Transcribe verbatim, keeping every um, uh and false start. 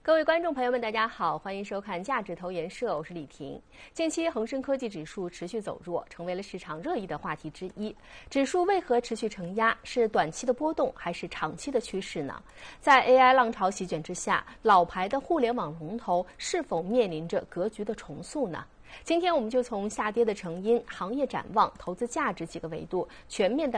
各位观众朋友们，大家好，欢迎收看价值投研社，我是李婷。近期恒生科技指数持续走弱，成为了市场热议的话题之一。指数为何持续承压？是短期的波动，还是长期的趋势呢？在 A I 浪潮席卷之下，老牌的互联网龙头是否面临着格局的重塑呢？今天我们就从下跌的成因、行业展望、投资价值几个维度，全面的